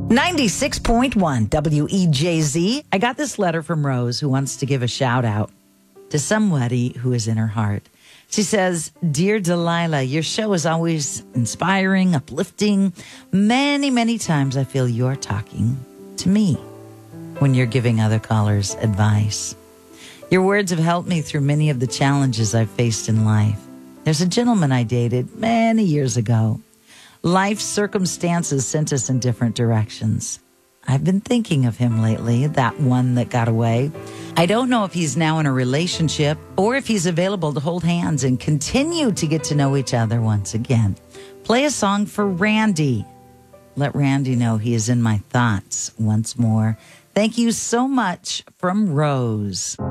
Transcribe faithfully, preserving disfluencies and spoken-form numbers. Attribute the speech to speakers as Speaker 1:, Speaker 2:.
Speaker 1: ninety-six point one W E J Z. I got this letter from Rose, who wants to give a shout out to somebody who is in her heart. She says, "Dear Delilah, your show is always inspiring, uplifting. Many, many times I feel you're talking to me when you're giving other callers advice. Your words have helped me through many of the challenges I've faced in life. There's a gentleman I dated many years ago. Life circumstances sent us in different directions. I've been thinking of him lately, that one that got away. I don't know if he's now in a relationship or if he's available to hold hands and continue to get to know each other once again. Play a song for Randy. Let Randy know he is in my thoughts once more. Thank you so much, from Rose."